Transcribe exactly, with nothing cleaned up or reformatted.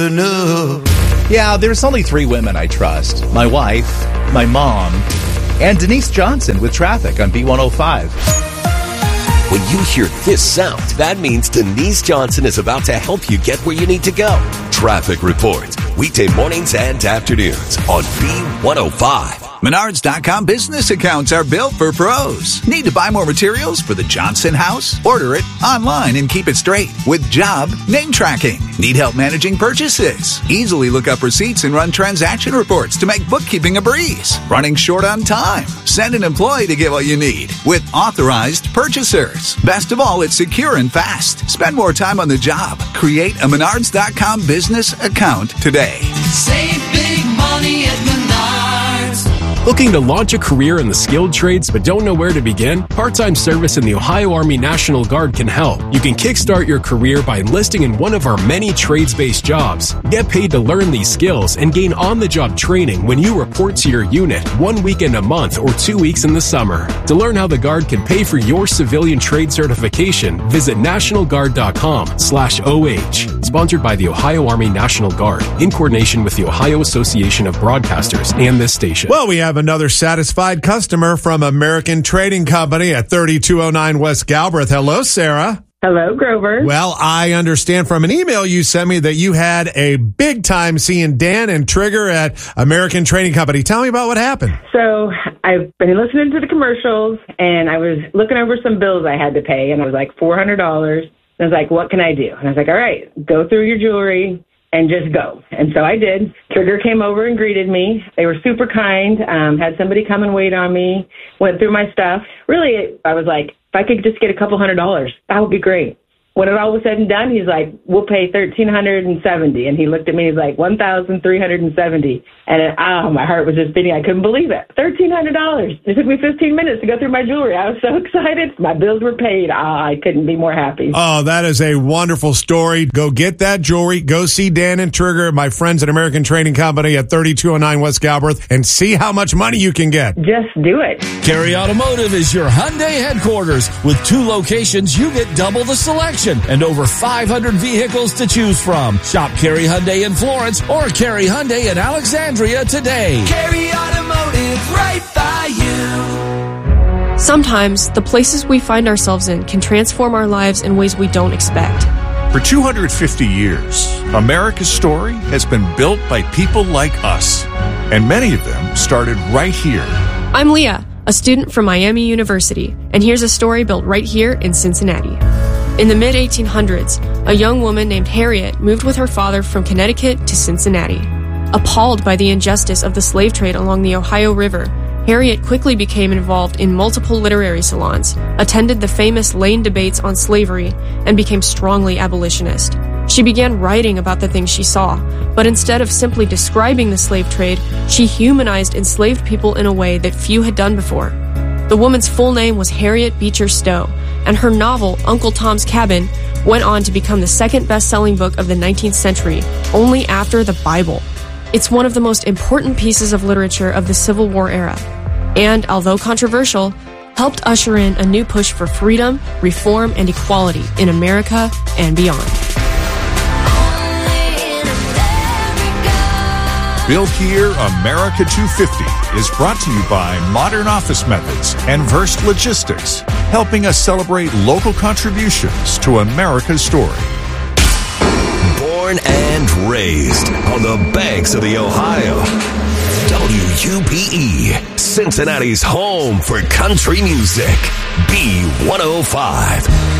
Yeah, there's only three women I trust. My wife, my mom, and Denise Johnson with traffic on B one oh five. When you hear this sound, that means Denise Johnson is about to help you get where you need to go. Traffic Report, weekday mornings and afternoons on B one oh five. Menards dot com business accounts are built for pros. Need to buy more materials for the Johnson house? Order it online and keep it straight with job name tracking. Need help managing purchases? Easily look up receipts and run transaction reports to make bookkeeping a breeze. Running short on time? Send an employee to get what you need with authorized purchasers. Best of all, it's secure and fast. Spend more time on the job. Create a Menards dot com business account today. Save big money at Menards. Looking to launch a career in the skilled trades but don't know where to begin? Part-time service in the Ohio Army National Guard can help. You can kickstart your career by enlisting in one of our many trades-based jobs. Get paid to learn these skills and gain on-the-job training when you report to your unit one weekend a month or two weeks in the summer. To learn how the Guard can pay for your civilian trade certification, visit national guard dot com slash O H. Sponsored by the Ohio Army National Guard in coordination with the Ohio Association of Broadcasters and this station. Well, we have another satisfied customer from American Trading Company at thirty-two oh nine West Galbraith. Hello, Sarah. Hello, Grover. Well, I understand from an email you sent me that you had a big time seeing Dan and Trigger at American Trading Company. Tell me about what happened. So I've been listening to the commercials, and I was looking over some bills I had to pay, and I was like four hundred dollars. I was like, what can I do? And I was like, all right, go through your jewelry and just go. And so I did. Trigger came over and greeted me. They were super kind, um, had somebody come and wait on me, went through my stuff. Really, I was like, if I could just get a couple hundred dollars, that would be great. When it all was said and done, he's like, we'll pay one thousand three hundred seventy dollars. And he looked at me, he's like, one thousand three hundred seventy dollars. And it, oh, my heart was just beating. I couldn't believe it. one thousand three hundred dollars. It took me fifteen minutes to go through my jewelry. I was so excited. My bills were paid. Oh, I couldn't be more happy. Oh, that is a wonderful story. Go get that jewelry. Go see Dan and Trigger, my friends at American Trading Company at thirty-two oh nine West Galbraith, and see how much money you can get. Just do it. Cary Automotive is your Hyundai headquarters. With two locations, you get double the selection and over five hundred vehicles to choose from. Shop Cary Hyundai in Florence or Cary Hyundai in Alexandria today. Cary Automotive, right by you. Sometimes the places we find ourselves in can transform our lives in ways we don't expect. For two hundred fifty years, America's story has been built by people like us, and many of them started right here. I'm Leah, a student from Miami University, and here's a story built right here in Cincinnati. In the mid eighteen hundreds, a young woman named Harriet moved with her father from Connecticut to Cincinnati. Appalled by the injustice of the slave trade along the Ohio River, Harriet quickly became involved in multiple literary salons, attended the famous Lane debates on slavery, and became strongly abolitionist. She began writing about the things she saw, but instead of simply describing the slave trade, she humanized enslaved people in a way that few had done before. The woman's full name was Harriet Beecher Stowe, and her novel, Uncle Tom's Cabin, went on to become the second best-selling book of the nineteenth century, only after the Bible. It's one of the most important pieces of literature of the Civil War era, and, although controversial, helped usher in a new push for freedom, reform, and equality in America and beyond. Built Here America two fifty is brought to you by Modern Office Methods and Verst Logistics, helping us celebrate local contributions to America's story. Born and raised on the banks of the Ohio. W U P E, Cincinnati's home for country music. B one oh five.